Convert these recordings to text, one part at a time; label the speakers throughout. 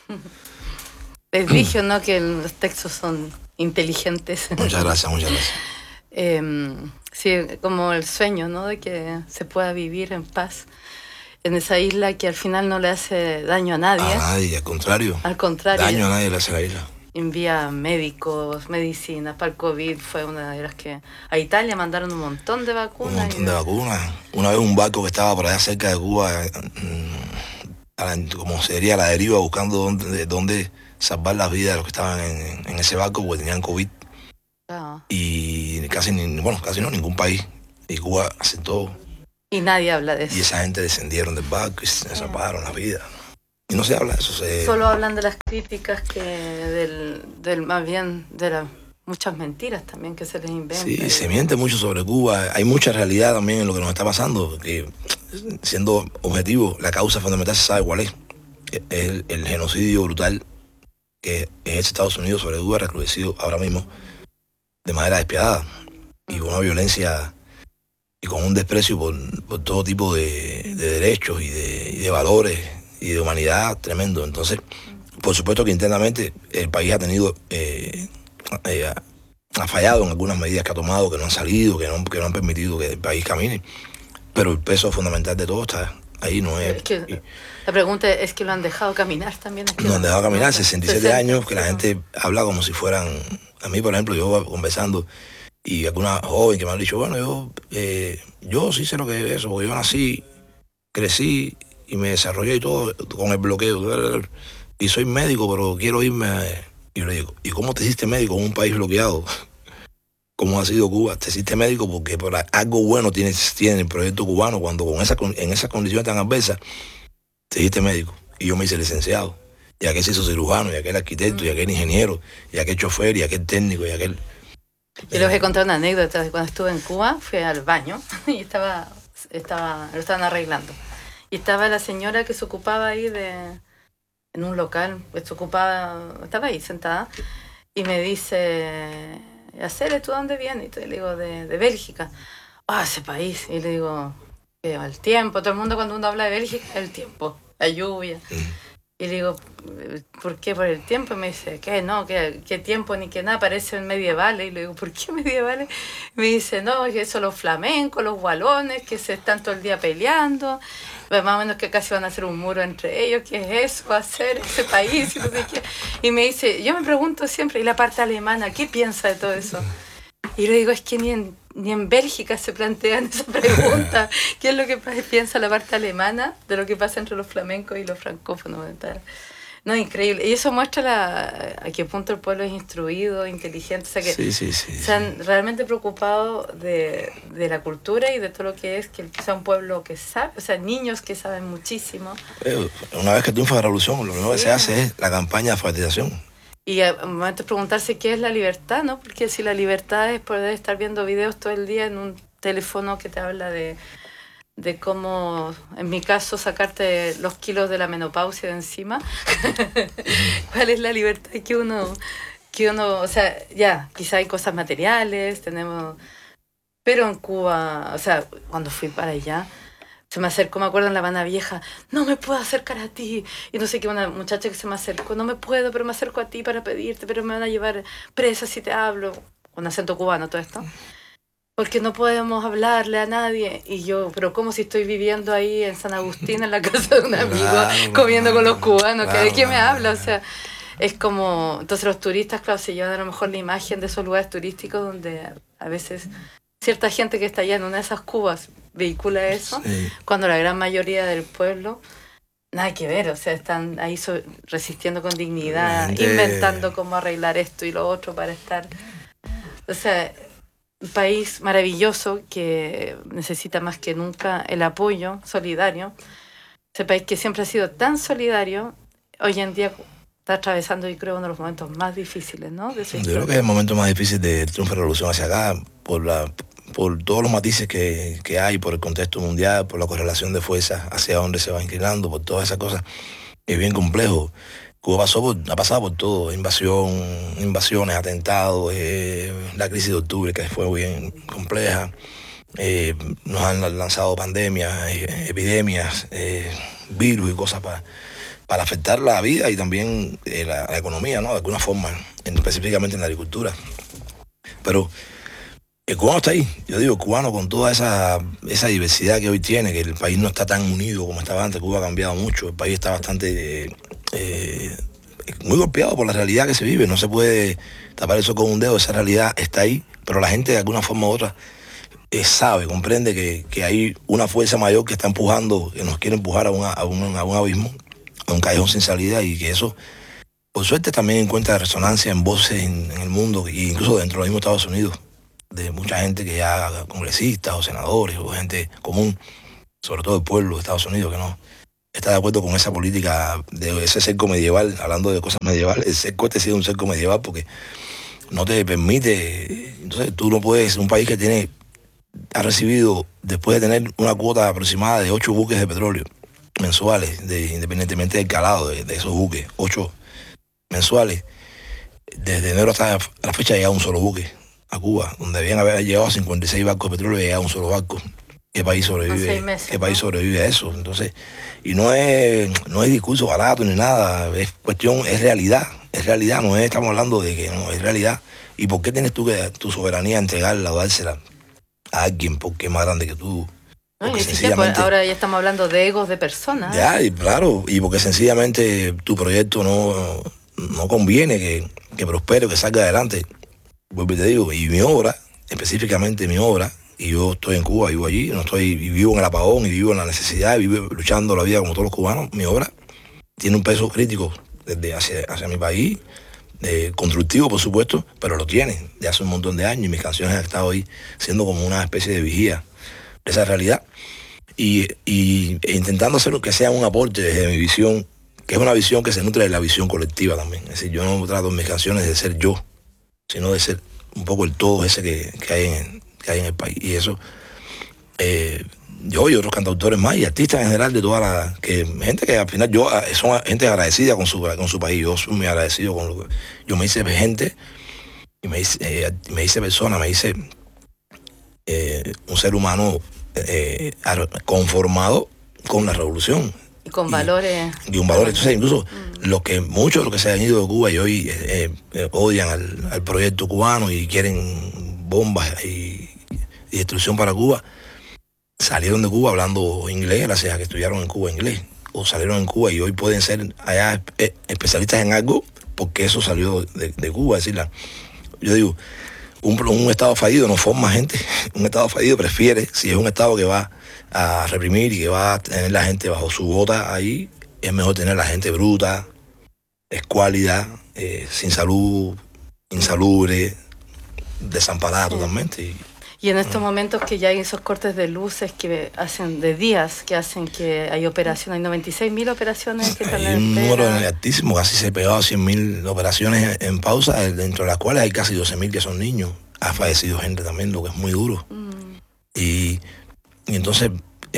Speaker 1: Les dije, ¿no?, que los textos son inteligentes.
Speaker 2: Muchas gracias, muchas gracias.
Speaker 1: Sí, como el sueño, ¿no?, de que se pueda vivir en paz en esa isla que al final no le hace daño a nadie.
Speaker 2: A nadie, al contrario.
Speaker 1: Al contrario.
Speaker 2: Daño a nadie le hace la isla.
Speaker 1: Envía médicos, medicinas para el COVID. Fue una de las que a Italia mandaron un montón de vacunas.
Speaker 2: Un montón de vacunas. Una vez un barco que estaba por allá cerca de Cuba, como sería la deriva, buscando dónde salvar las vidas de los que estaban en ese barco porque tenían COVID. Y casi no, ningún país. Y Cuba aceptó.
Speaker 1: Y nadie habla de eso.
Speaker 2: Y esa gente descendieron del barco y se salvaron la vida. Y no se habla de eso.
Speaker 1: Solo hablan de las críticas que del más bien de las muchas mentiras también que se les inventan.
Speaker 2: Sí, se miente mucho sobre Cuba. Hay mucha realidad también en lo que nos está pasando. Que, siendo objetivo, la causa fundamental se sabe cuál es. Es el genocidio brutal que es Estados Unidos sobre Cuba, recrudecido ahora mismo de manera despiadada y con una violencia y con un desprecio por todo tipo de derechos y de valores y de humanidad tremendo. Entonces, por supuesto que internamente el país ha tenido ha fallado en algunas medidas que ha tomado, que no han salido, que no han permitido que el país camine, pero el peso fundamental de todo está ahí. No es que,
Speaker 1: la pregunta es que lo han dejado caminar también.
Speaker 2: Lo han dejado caminar, 67 años, que la gente habla como si fueran... A mí, por ejemplo, yo conversando y alguna joven que me ha dicho, bueno, yo sí sé lo que es eso, porque yo nací, crecí y me desarrollé y todo con el bloqueo. Y soy médico, pero quiero irme Y yo le digo, ¿y cómo te hiciste médico en un país bloqueado? ¿Cómo ha sido Cuba? Te hiciste médico porque por algo bueno tiene el proyecto cubano, cuando en esas condiciones tan adversas te hiciste médico. Y yo me hice licenciado. Y aquel se hizo cirujano, y aquel arquitecto, y aquel ingeniero, y aquel chofer, y aquel técnico, y aquel...
Speaker 1: Yo les voy a contar una anécdota de cuando estuve en Cuba. Fui al baño y lo estaban arreglando. Y estaba la señora que se ocupaba ahí en un local, estaba ahí sentada, y me dice, Acele, ¿tú dónde vienes? Y le digo, de Bélgica. Ese país. Y le digo, el tiempo, todo el mundo cuando uno habla de Bélgica, el tiempo, la lluvia. Y le digo, ¿por qué? Por el tiempo. Y me dice, ¿qué? No, ¿qué tiempo ni qué nada? Parecen medievales. Y le digo, ¿por qué medievales? Y me dice, no, que son los flamencos, los gualones, que se están todo el día peleando. Pues más o menos que casi van a hacer un muro entre ellos. ¿Qué es eso? ¿Va a ser ese país? Y no sé qué. Y me dice, yo me pregunto siempre, ¿y la parte alemana? ¿Qué piensa de todo eso? Y le digo, es que ni en Bélgica se plantean esa pregunta. ¿Qué es lo que piensa la parte alemana de lo que pasa entre los flamencos y los francófonos? No, increíble. Y eso muestra a qué punto el pueblo es instruido, inteligente. O sea, que se han realmente preocupado de la cultura y de todo lo que es que sea un pueblo que sabe, o sea, niños que saben muchísimo.
Speaker 2: Una vez que triunfa la revolución, lo primero que se hace es la campaña de alfabetización.
Speaker 1: Y al momento de preguntarse qué es la libertad, ¿no? Porque si la libertad es poder estar viendo videos todo el día en un teléfono que te habla de cómo, en mi caso, sacarte los kilos de la menopausia de encima, ¿cuál es la libertad que uno, o sea, ya, quizá hay cosas materiales, pero en Cuba, o sea, cuando fui para allá, se me acercó, me acuerdo, en La Habana Vieja, no me puedo acercar a ti. Y no sé qué, una muchacha que se me acercó, no me puedo, pero me acerco a ti para pedirte, pero me van a llevar presa si te hablo. Con acento cubano todo esto. Porque no podemos hablarle a nadie. Y yo, pero ¿cómo si estoy viviendo ahí en San Agustín, en la casa de un amigo, comiendo con los cubanos? ¿De qué me habla? O sea, es como... Entonces los turistas, claro, se llevan a lo mejor la imagen de esos lugares turísticos donde a veces cierta gente que está allá en una de esas Cubas vehicula eso, cuando la gran mayoría del pueblo nada que ver, o sea, están ahí resistiendo con dignidad, inventando cómo arreglar esto y lo otro para estar, o sea, un país maravilloso que necesita más que nunca el apoyo solidario. Ese país que siempre ha sido tan solidario, hoy en día está atravesando, yo creo, uno de los momentos más difíciles, ¿no? Yo
Speaker 2: creo que es el momento más difícil de triunfo de la revolución hacia acá, por todos los matices que hay, por el contexto mundial, por la correlación de fuerzas, hacia dónde se va inclinando, por todas esas cosas. Es bien complejo. Cuba ha pasado por todo, invasiones, atentados, la crisis de octubre, que fue bien compleja. Nos han lanzado pandemias, epidemias, virus y cosas para afectar la vida y también la economía, ¿no? De alguna forma, específicamente en la agricultura. Pero el cubano está ahí. Yo digo, el cubano con toda esa diversidad que hoy tiene, que el país no está tan unido como estaba antes. Cuba ha cambiado mucho. El país está bastante muy golpeado por la realidad que se vive. No se puede tapar eso con un dedo. Esa realidad está ahí, pero la gente de alguna forma u otra sabe, comprende que hay una fuerza mayor que está empujando, que nos quiere empujar a un abismo, a un callejón sin salida, y que eso, por suerte, también encuentra resonancia en voces en el mundo, e incluso dentro de los mismos Estados Unidos, de mucha gente que ya congresistas o senadores o gente común, sobre todo el pueblo de Estados Unidos, que no está de acuerdo con esa política de ese cerco medieval. Hablando de cosas medievales, el cerco ha sido un cerco medieval porque no te permite. Entonces tú no puedes, un país que ha recibido, después de tener una cuota aproximada de 8 buques de petróleo mensuales, independientemente del calado de esos buques, 8 mensuales, desde enero hasta la fecha llega un solo buque a Cuba, donde habían haber llegado 56 barcos de petróleo y llega un solo barco. ¿Qué país sobrevive?
Speaker 1: Meses,
Speaker 2: ¿Qué país sobrevive a eso? Entonces, y no es discurso barato ni nada, es cuestión, es realidad, no estamos hablando de que no, es realidad. ¿Y por qué tienes tú que tu soberanía entregarla o dársela a alguien porque es más grande que tú?
Speaker 1: No, y sencillamente, ahora ya estamos hablando de egos de personas.
Speaker 2: Ya, y claro, y porque sencillamente tu proyecto no conviene que prospere, que salga adelante. Vuelvo y te digo, y mi obra, específicamente mi obra, y yo estoy en Cuba, vivo allí, y vivo en el apagón, y vivo en la necesidad, y vivo luchando la vida como todos los cubanos. Mi obra tiene un peso crítico desde hacia mi país, constructivo por supuesto, pero lo tiene de hace un montón de años, y mis canciones han estado ahí siendo como una especie de vigía de esa realidad, e intentando hacer lo que sea un aporte desde mi visión, que es una visión que se nutre de la visión colectiva también. Es decir, yo no trato en mis canciones de ser yo, sino de ser un poco el todo ese que hay en el país. Y eso, yo y otros cantautores más, y artistas en general de toda gente que al final son gente agradecida con su país. Yo soy muy agradecido con lo que yo me hice gente, y me hice persona, me hice un ser humano conformado con la revolución.
Speaker 1: Y con valores.
Speaker 2: Y un valor. Entonces, incluso muchos de los que se han ido de Cuba y hoy odian al proyecto cubano y quieren bombas y destrucción para Cuba, salieron de Cuba hablando inglés, gracias a que estudiaron en Cuba inglés, o salieron en Cuba y hoy pueden ser allá especialistas en algo porque eso salió de Cuba. Es decir, yo digo, un Estado fallido no forma gente. Un Estado fallido prefiere, si es un Estado que va a reprimir y que va a tener la gente bajo su bota ahí, es mejor tener la gente bruta, escuálida, sin salud, insalubre, desamparada totalmente.
Speaker 1: Y en estos momentos que ya hay esos cortes de luces que hacen de días, que hacen que hay operaciones, hay 96.000 operaciones que están
Speaker 2: en espera. Hay un número altísimo, casi se pegado a 100.000 operaciones en pausa, dentro de las cuales hay casi 12.000 que son niños. Ha fallecido gente también, lo que es muy duro. Y entonces,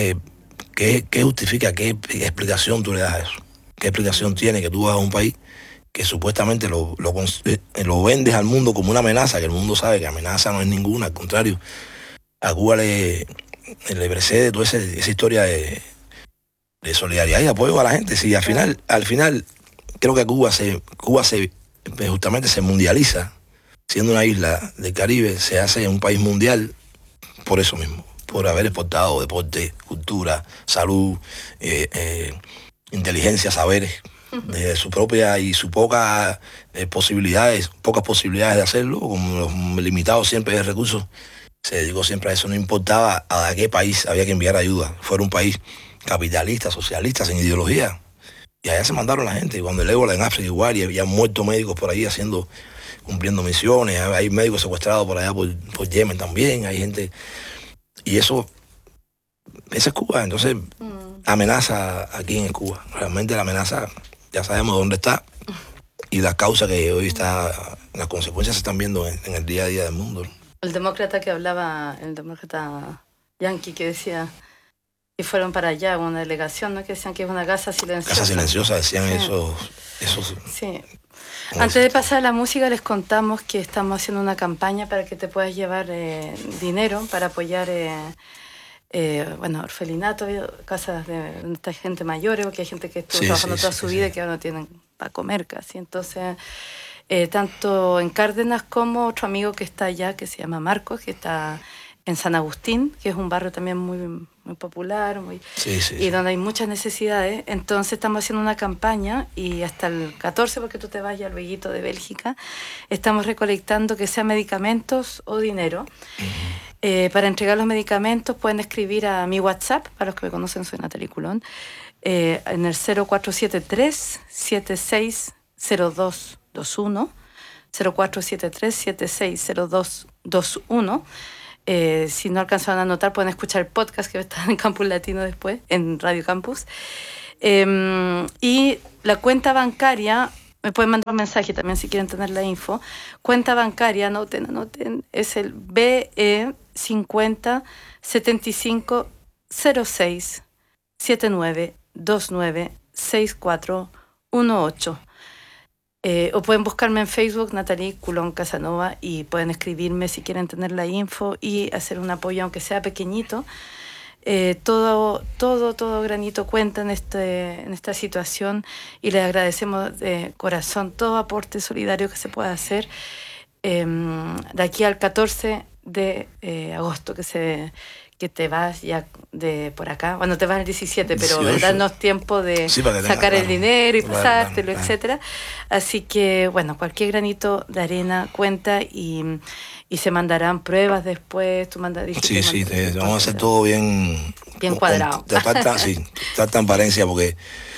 Speaker 2: ¿qué justifica, qué explicación tú le das a eso? ¿Qué explicación tiene que tú vas a un país que supuestamente lo vendes al mundo como una amenaza, que el mundo sabe que amenaza no es ninguna, al contrario? A Cuba le precede toda esa historia de solidaridad y apoyo a la gente. Sí, al final creo que Cuba justamente se mundializa, siendo una isla del Caribe, se hace un país mundial por eso mismo, por haber exportado deporte, cultura, salud, inteligencia, saberes, de su propia y sus pocas posibilidades de hacerlo, como los limitados siempre de recursos, se dedicó siempre a eso. No importaba a qué país había que enviar ayuda, fuera un país capitalista, socialista, sin ideología. Y allá se mandaron la gente, y cuando el ébola en África igual, y había muertos médicos por ahí cumpliendo misiones, hay médicos secuestrados por allá por Yemen también, hay gente, y esa es Cuba. Entonces amenaza aquí en Cuba, realmente la amenaza ya sabemos dónde está, y las causas que hoy las consecuencias se están viendo en el día a día del mundo.
Speaker 1: El demócrata que hablaba, el demócrata yanqui, que decía que fueron para allá una delegación, ¿no? Que decían que es una casa silenciosa.
Speaker 2: Casa silenciosa, decían eso.
Speaker 1: Sí. Antes de pasar a la música, les contamos que estamos haciendo una campaña para que te puedas llevar dinero para apoyar bueno, orfelinato, casas de esta gente mayor, porque hay gente que estuvo trabajando toda su vida y que ahora no tienen para comer casi. Entonces, tanto en Cárdenas como otro amigo que está allá, que se llama Marcos, que está en San Agustín, que es un barrio también muy, muy popular, y donde hay muchas necesidades. Entonces estamos haciendo una campaña y hasta el 14, porque tú te vas ya al Veguito de Bélgica, estamos recolectando que sean medicamentos o dinero. Para entregar los medicamentos pueden escribir a mi WhatsApp, para los que me conocen soy Natalie Culón, en el 0473-760221, 0473-760221. Si no alcanzaron a anotar, pueden escuchar el podcast que está en Campus Latino después, en Radio Campus. Y la cuenta bancaria, me pueden mandar un mensaje también si quieren tener la info. Cuenta bancaria, anoten, es el BE 50 75 06 79 29 64 18. O pueden buscarme en Facebook, Natalie Culón Casanova, y pueden escribirme si quieren tener la info y hacer un apoyo, aunque sea pequeñito. Todo granito cuenta en esta situación, y les agradecemos de corazón todo aporte solidario que se pueda hacer de aquí al 14 de agosto, que te vas ya de por acá. Bueno, te vas el 17, pero darnos tiempo de sacar el dinero y pasártelo, etcétera. Así que, bueno, cualquier granito de arena cuenta, y se mandarán pruebas después. Tú mandas,
Speaker 2: sí, vamos a hacer todo bien
Speaker 1: cuadrado.
Speaker 2: Está transparencia, porque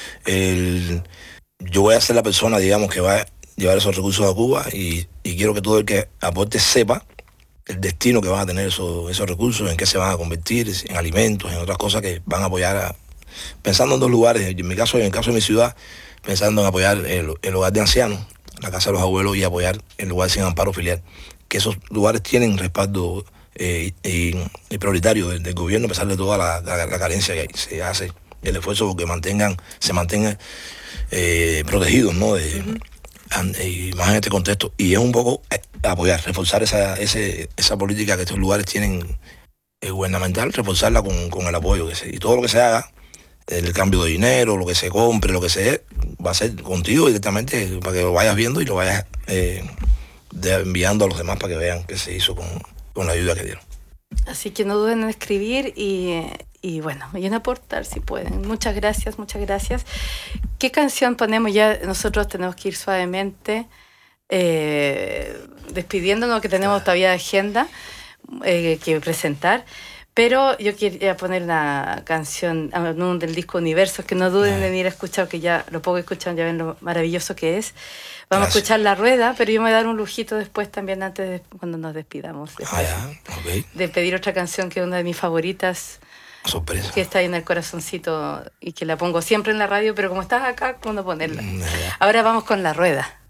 Speaker 2: yo voy a ser la persona, digamos, que va a llevar esos recursos a Cuba, y quiero que todo el que aporte sepa el destino que van a tener esos recursos, en qué se van a convertir, en alimentos, en otras cosas que van a apoyar, pensando en dos lugares. En el caso de mi ciudad, pensando en apoyar el hogar de ancianos, la casa de los abuelos, y apoyar el lugar sin amparo filial, que esos lugares tienen respaldo y prioritario del gobierno, a pesar de toda la carencia que hay. Se hace el esfuerzo porque se mantengan protegidos, ¿no? Y más en este contexto, y es un poco apoyar, reforzar esa política que estos lugares tienen gubernamental, reforzarla con el apoyo y todo lo que se haga, el cambio de dinero, lo que se compre, lo que sea, va a ser contigo directamente, para que lo vayas viendo y lo vayas enviando a los demás para que vean qué se hizo con la ayuda que dieron.
Speaker 1: Así que no duden en escribir y bueno, y en aportar si pueden. Muchas gracias. ¿Qué canción ponemos? Ya nosotros tenemos que ir suavemente despidiéndonos, que tenemos todavía agenda que presentar. Pero yo quería poner una canción del disco Universos, que no duden en ir a escuchar, que ya lo poco que escuchan ya ven lo maravilloso que es. Vamos a escuchar La Rueda, pero yo me voy a dar un lujito después también, cuando nos despidamos. De pedir otra canción que es una de mis favoritas.
Speaker 2: Sorpresa.
Speaker 1: Que está ahí en el corazoncito y que la pongo siempre en la radio, pero como estás acá, ¿cuándo ponerla? Ahora vamos con La Rueda.